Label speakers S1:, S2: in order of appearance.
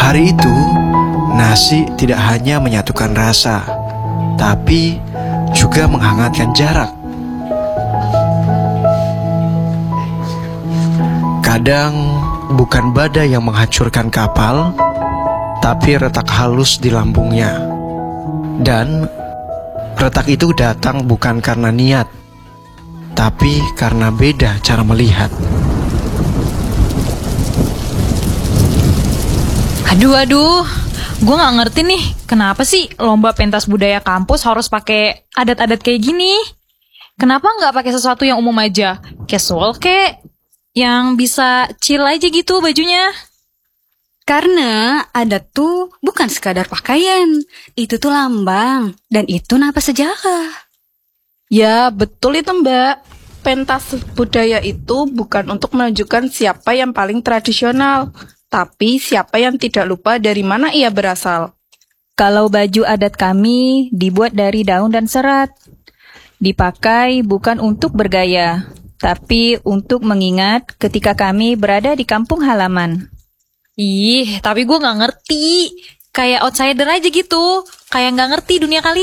S1: Hari itu, nasi tidak hanya menyatukan rasa, tapi juga menghangatkan jarak. Kadang bukan badai yang menghancurkan kapal, tapi retak halus di lambungnya. Dan retak itu datang bukan karena niat, tapi karena beda cara melihat.
S2: Aduh, gue gak ngerti nih, kenapa sih lomba pentas budaya kampus harus pakai adat-adat kayak gini? Kenapa nggak pakai sesuatu yang umum aja, casual kek, yang bisa chill aja gitu bajunya?
S3: Karena adat tuh bukan sekadar pakaian, itu tuh lambang, dan itu napas sejarah.
S4: Ya, betul itu Mbak. Pentas budaya itu bukan untuk menunjukkan siapa yang paling tradisional, tapi siapa yang tidak lupa dari mana ia berasal.
S5: Kalau baju adat kami dibuat dari daun dan serat. Dipakai bukan untuk bergaya, tapi untuk mengingat ketika kami berada di kampung halaman.
S2: Ih, tapi gue gak ngerti. Kayak outsider aja gitu. Kayak gak ngerti dunia kalian.